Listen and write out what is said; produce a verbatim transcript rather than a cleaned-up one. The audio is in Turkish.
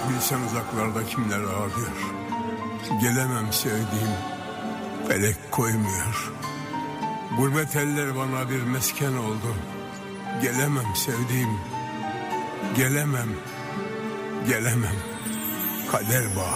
bilsen uzaklarda kimler ağlıyor. Gelemem sevdiğim, felek koymuyor. Gurbet eller bana bir mesken oldu. Gelemem sevdiğim, gelemem, gelemem. Kader bağır.